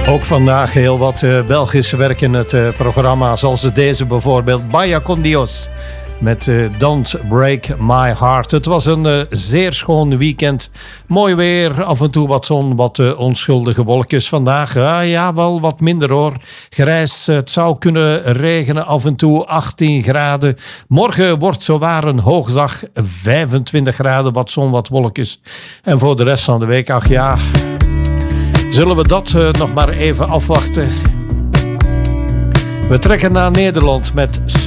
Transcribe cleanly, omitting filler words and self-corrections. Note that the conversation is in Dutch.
Ook vandaag heel wat Belgische werk in het programma. Zoals deze bijvoorbeeld. Vaya con Dios. Met Don't Break My Heart. Het was een zeer schoon weekend. Mooi weer, af en toe wat zon, wat onschuldige wolkjes. Vandaag, ja, wel wat minder hoor. Grijs, het zou kunnen regenen af en toe, 18 graden. Morgen wordt zowaar een hoogdag, 25 graden, wat zon, wat wolkjes. En voor de rest van de week, ach ja, zullen we dat nog maar even afwachten. We trekken naar Nederland met